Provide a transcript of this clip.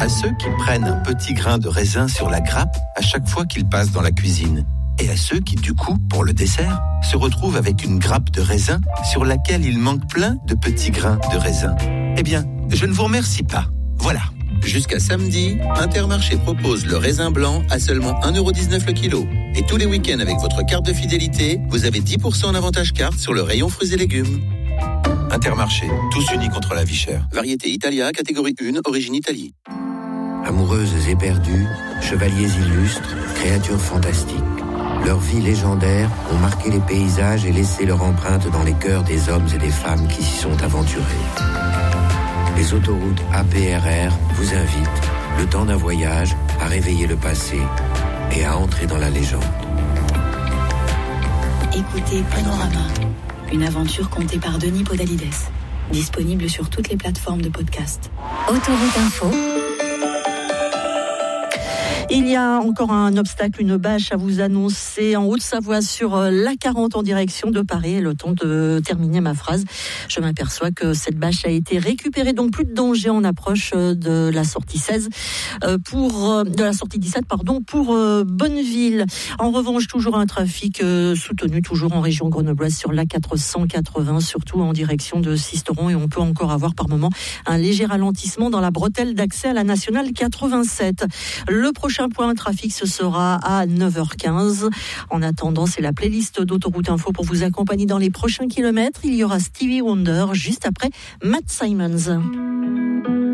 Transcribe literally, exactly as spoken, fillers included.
à ceux qui prennent un petit grain de raisin sur la grappe à chaque fois qu'ils passent dans la cuisine. Et à ceux qui, du coup, pour le dessert, se retrouvent avec une grappe de raisin sur laquelle il manque plein de petits grains de raisin. Eh bien, je ne vous remercie pas. Voilà. Jusqu'à samedi, Intermarché propose le raisin blanc à seulement un euro dix-neuf le kilo. Et tous les week-ends avec votre carte de fidélité, vous avez dix pour cent en avantage carte sur le rayon fruits et légumes. Intermarché, tous unis contre la vie chère. Variété Italia, catégorie un, origine Italie. Amoureuses et perdues, chevaliers illustres, créatures fantastiques. Leurs vies légendaires ont marqué les paysages et laissé leur empreinte dans les cœurs des hommes et des femmes qui s'y sont aventurés. Les autoroutes A P R R vous invitent, le temps d'un voyage, à réveiller le passé et à entrer dans la légende. Écoutez Panorama, une aventure contée par Denis Podalides. Disponible sur toutes les plateformes de podcast. Autoroute Info. Il y a encore un obstacle, une bâche à vous annoncer en Haute-Savoie sur l'A quarante en direction de Paris. Le temps de terminer ma phrase. Je m'aperçois que cette bâche a été récupérée, donc plus de danger en approche de la sortie seize pour de la sortie dix-sept pardon pour Bonneville. En revanche, toujours un trafic soutenu toujours en région grenobloise sur l'A quatre cent quatre-vingts, surtout en direction de Sisteron, et on peut encore avoir par moment un léger ralentissement dans la bretelle d'accès à la nationale quatre-vingt-sept. Le prochain Un point trafic, ce sera à neuf heures quinze. En attendant, c'est la playlist d'Autoroute Info pour vous accompagner dans les prochains kilomètres. Il y aura Stevie Wonder juste après Matt Simons.